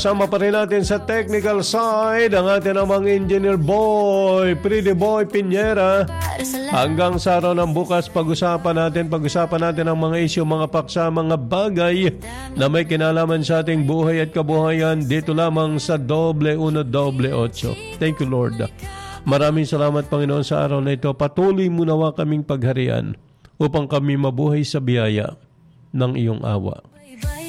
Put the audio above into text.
Sama pa rin natin sa technical side ang ating namang engineer boy, Pretty Boy Piñera. Hanggang sa araw ng bukas, pag-usapan natin ang mga isyu, mga paksa, mga bagay na may kinalaman sa ating buhay at kabuhayan dito lamang sa 1188. Thank you, Lord. Maraming salamat, Panginoon, sa araw na ito. Patuloy mo nawa kaming pagharian upang kami mabuhay sa biyaya ng iyong awa.